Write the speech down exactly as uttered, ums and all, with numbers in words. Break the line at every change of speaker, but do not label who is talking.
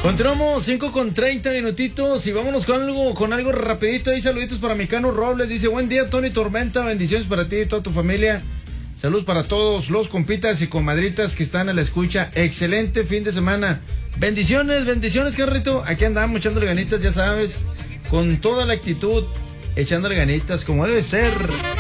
Continuamos cinco con treinta minutitos y vámonos con algo, con algo rapidito. Ahí saluditos para Mecano Robles. Dice, buen día, Tony Tormenta. Bendiciones para ti y toda tu familia. Saludos para todos los compitas y comadritas que están a la escucha. Excelente fin de semana. Bendiciones, bendiciones, carrito. Aquí andamos echándole ganitas, ya sabes. Con toda la actitud, echándole ganitas como debe ser.